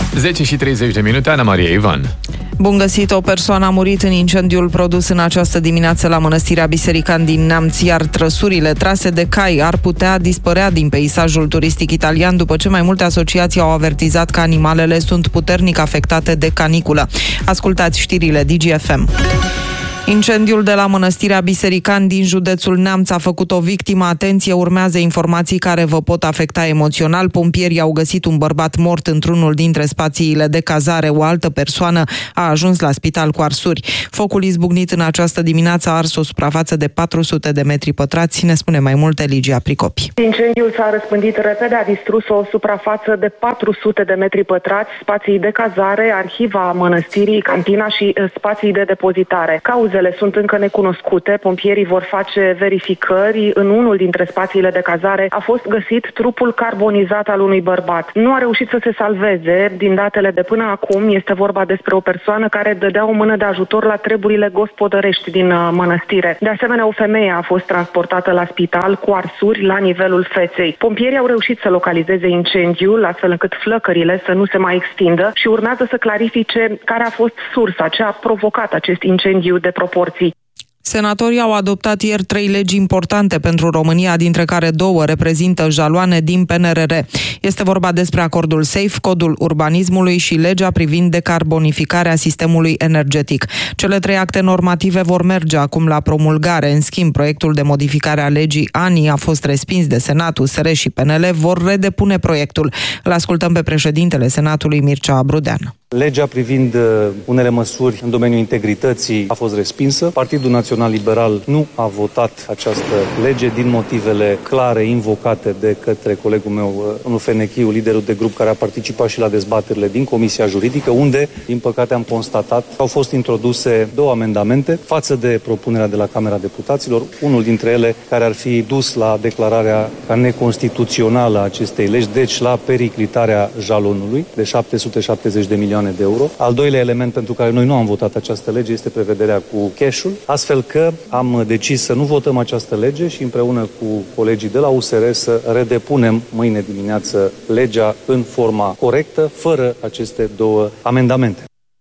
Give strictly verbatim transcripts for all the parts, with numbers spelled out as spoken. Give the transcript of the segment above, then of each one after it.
zece și treizeci de minute, Ana Maria Ivan. Bun găsit, o persoană a murit în incendiul produs în această dimineață la Mănăstirea Biserican din Neamț, iar trăsurile trase de cai ar putea dispărea din peisajul turistic italian după ce mai multe asociații au avertizat că animalele sunt puternic afectate de caniculă. Ascultați știrile D G F M. Incendiul de la Mănăstirea Biserican din județul Neamț a făcut o victimă. Atenție, urmează informații care vă pot afecta emoțional. Pompierii au găsit un bărbat mort într-unul dintre spațiile de cazare. O altă persoană a ajuns la spital cu arsuri. Focul izbucnit în această dimineață a ars o suprafață de patru sute de metri pătrați. Ne spune mai multe Ligia Pricopi. Incendiul s-a răspândit repede, a distrus o suprafață de patru sute de metri pătrați, spații de cazare, arhiva mănăstirii, cantina și spații de depozitare. Cauze sunt încă necunoscute, pompierii vor face verificări. În unul dintre spațiile de cazare a fost găsit trupul carbonizat al unui bărbat. Nu a reușit să se salveze. Din datele de până acum este vorba despre o persoană care dădea o mână de ajutor la treburile gospodărești din mănăstire. De asemenea, o femeie a fost transportată la spital cu arsuri la nivelul feței. Pompierii au reușit să localizeze incendiul, astfel încât flăcările să nu se mai extindă și urmează să clarifice care a fost sursa, ce a provocat acest incendiu de proporții. Senatorii au adoptat ieri trei legi importante pentru România, dintre care două reprezintă jaloane din P N R R. Este vorba despre acordul SAFE, codul urbanismului și legea privind decarbonificarea sistemului energetic. Cele trei acte normative vor merge acum la promulgare. În schimb, proiectul de modificare a legii A N I a fost respins de Senat. U S R și P N L vor redepune proiectul. Îl ascultăm pe președintele Senatului, Mircea Abrudean. Legea privind unele măsuri în domeniul integrității a fost respinsă. Partidul Național Liberal nu a votat această lege din motivele clare invocate de către colegul meu, domnul Fenechiu, liderul de grup care a participat și la dezbaterile din Comisia Juridică, unde, din păcate, am constatat că au fost introduse două amendamente față de propunerea de la Camera Deputaților, unul dintre ele care ar fi dus la declararea ca neconstituțională a acestei legi, deci la periclitarea jalonului de șapte sute șaptezeci de milioane de euro. Al doilea element pentru care noi nu am votat această lege este prevederea cu cash-ul, astfel că am decis să nu votăm această lege și împreună cu colegii de la U S R să redepunem mâine dimineață legea în forma corectă, fără aceste două amendamente.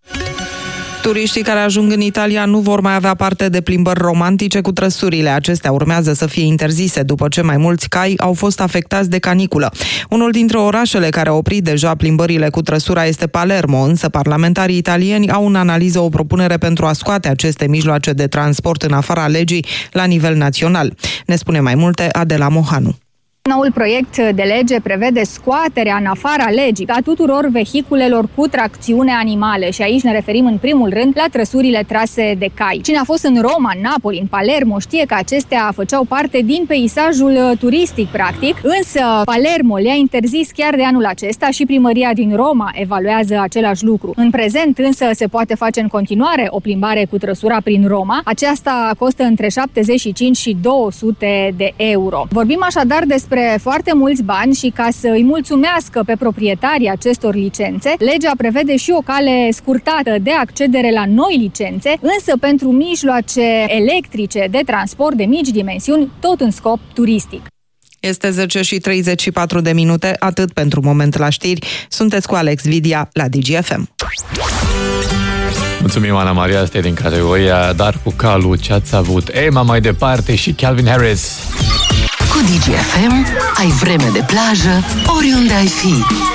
Turiștii care ajung în Italia nu vor mai avea parte de plimbări romantice cu trăsurile. Acestea urmează să fie interzise după ce mai mulți cai au fost afectați de caniculă. Unul dintre orașele care a oprit deja plimbările cu trăsura este Palermo, însă parlamentarii italieni au în analiză o propunere pentru a scoate aceste mijloace de transport în afara legii la nivel național. Ne spune mai multe Adela Mohanu. Noul proiect de lege prevede scoaterea în afara legii a tuturor vehiculelor cu tracțiune animale și aici ne referim în primul rând la trăsurile trase de cai. Cine a fost în Roma, în Napoli, în Palermo știe că acestea făceau parte din peisajul turistic practic, însă Palermo le-a interzis chiar de anul acesta și primăria din Roma evaluează același lucru. În prezent însă se poate face în continuare o plimbare cu trăsura prin Roma. Aceasta costă între șaptezeci și cinci și două sute de euro. Vorbim așadar despre foarte mulți bani și ca să îi mulțumească pe proprietarii acestor licențe, legea prevede și o cale scurtată de accedere la noi licențe, însă pentru mijloace electrice de transport de mici dimensiuni, tot în scop turistic. Este zece și treizeci și patru de minute, atât pentru moment la știri. Sunteți cu Alex Vidia la D G F M. Mulțumim, Ana Maria, asta e din categoria Dar cu calul ce-ați avut. Emma mai departe și Calvin Harris. Cu D G F M ai vreme de plajă oriunde ai fi.